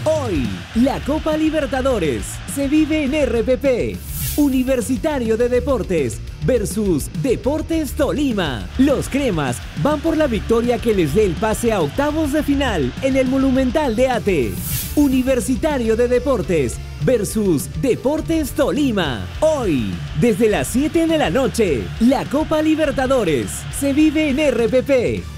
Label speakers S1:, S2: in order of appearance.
S1: Hoy, la Copa Libertadores se vive en RPP. Universitario de Deportes versus Deportes Tolima. Los cremas van por la victoria que les dé el pase a octavos de final en el Monumental de Ate. Universitario de Deportes versus Deportes Tolima. Hoy, desde las 7 de la noche, la Copa Libertadores se vive en RPP.